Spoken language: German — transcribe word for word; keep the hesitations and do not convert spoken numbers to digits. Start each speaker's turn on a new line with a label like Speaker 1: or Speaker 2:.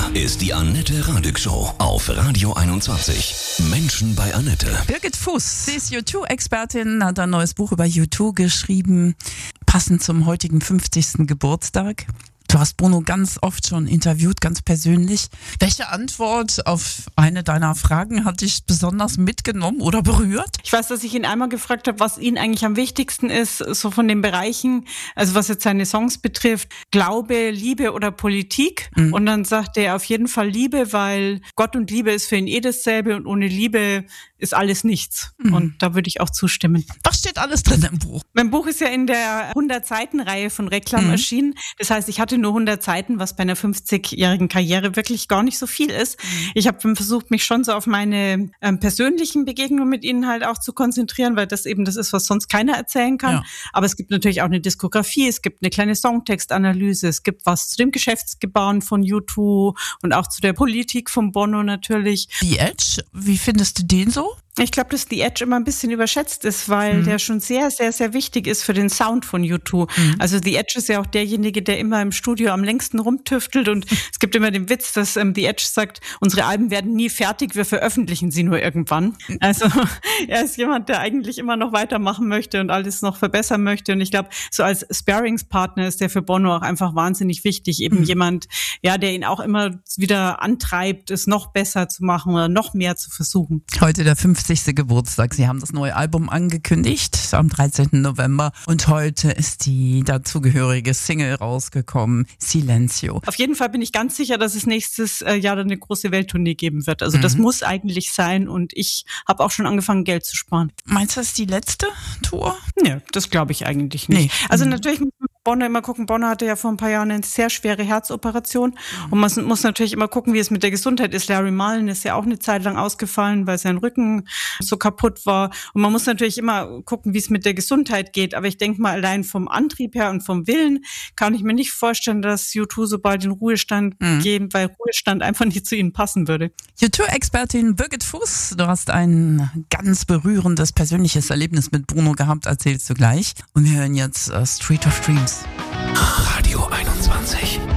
Speaker 1: ist die Annette Radig Show auf Radio einundzwanzig. Menschen bei Annette.
Speaker 2: Birgit Fuß, sie ist U zwei Expertin, hat ein neues Buch über U zwei geschrieben, passend zum heutigen fünfzigsten Geburtstag. Du hast Bono ganz oft schon interviewt, ganz persönlich. Welche Antwort auf eine deiner Fragen hat dich besonders mitgenommen oder berührt?
Speaker 3: Ich weiß, dass ich ihn einmal gefragt habe, was ihm eigentlich am wichtigsten ist, so von den Bereichen, also was jetzt seine Songs betrifft, Glaube, Liebe oder Politik. Mhm. Und dann sagte er auf jeden Fall Liebe, weil Gott und Liebe ist für ihn eh dasselbe und ohne Liebe ist alles nichts. Mhm. Und da würde ich auch zustimmen.
Speaker 2: Was steht alles drin im Buch?
Speaker 3: Mein Buch ist ja in der hundert-Seiten-Reihe von Reklam mhm. erschienen. Das heißt, ich hatte nur hundert Seiten, was bei einer fünfzigjährigen Karriere wirklich gar nicht so viel ist. Ich habe versucht, mich schon so auf meine ähm, persönlichen Begegnungen mit ihnen halt auch zu konzentrieren, weil das eben das ist, was sonst keiner erzählen kann. Ja. Aber es gibt natürlich auch eine Diskografie, es gibt eine kleine Songtextanalyse, es gibt was zu dem Geschäftsgebaren von U zwei und auch zu der Politik von Bono natürlich.
Speaker 2: The Edge, wie findest du den so?
Speaker 3: Ich glaube, dass The Edge immer ein bisschen überschätzt ist, weil mhm. der schon sehr, sehr, sehr wichtig ist für den Sound von U zwei. Mhm. Also The Edge ist ja auch derjenige, der immer im Studio am längsten rumtüftelt und es gibt immer den Witz, dass ähm, The Edge sagt, unsere Alben werden nie fertig, wir veröffentlichen sie nur irgendwann. Also er ist jemand, der eigentlich immer noch weitermachen möchte und alles noch verbessern möchte und ich glaube, so als Sparingspartner ist der für Bono auch einfach wahnsinnig wichtig. Eben mhm. jemand, ja, der ihn auch immer wieder antreibt, es noch besser zu machen oder noch mehr zu versuchen.
Speaker 2: Heute der fünfzigste Geburtstag. Sie haben das neue Album angekündigt am dreizehnten November und heute ist die dazugehörige Single rausgekommen, Silencio.
Speaker 3: Auf jeden Fall bin ich ganz sicher, dass es nächstes Jahr dann eine große Welttournee geben wird. Also mhm. das muss eigentlich sein und ich habe auch schon angefangen, Geld zu sparen.
Speaker 2: Meinst du, das ist die letzte Tour?
Speaker 3: Nee, das glaube ich eigentlich nicht. Nee. Also mhm. natürlich muss man Bono immer gucken. Bono hatte ja vor ein paar Jahren eine sehr schwere Herzoperation mhm. und man muss natürlich immer gucken, wie es mit der Gesundheit ist. Larry Mullen ist ja auch eine Zeit lang ausgefallen, weil sein Rücken so kaputt war. Und man muss natürlich immer gucken, wie es mit der Gesundheit geht. Aber ich denke mal, allein vom Antrieb her und vom Willen kann ich mir nicht vorstellen, dass U zwei so bald in Ruhestand mhm. gehen, weil Ruhestand einfach nicht zu ihnen passen würde.
Speaker 2: U zwei Expertin Birgit Fuß, du hast ein ganz berührendes persönliches Erlebnis mit Bono gehabt, erzählst du gleich. Und wir hören jetzt uh, Street of Dreams.
Speaker 1: Radio einundzwanzig.